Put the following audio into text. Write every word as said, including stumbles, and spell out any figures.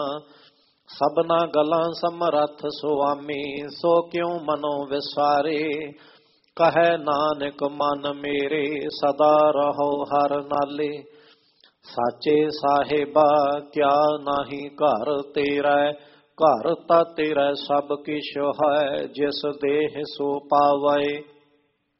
ਸਭਨਾ ਗਲਾਂ ਸਮਰੱਥ ਸੁਆਮੀ, ਸੋ ਕਿਉ ਮਨੋ ਵਿਸਾਰੇ। ਕਹੈ ਨਾਨਕ ਮਨ ਮੇਰੇ, ਸਦਾ ਰਹੋ ਹਰ ਨਾਲੇ। ਸਾਚੇ ਸਾਹਿਬਾ ਕਿਆ ਨਾਹੀ ਘਰ ਤੇਰਾ, ਘਰ ਤਾਂ ਤੇਰਾ ਸਭ ਕਿਛ ਹੈ। ਜਿਸ ਦੇਹ ਸੋ ਪਾਵੈ,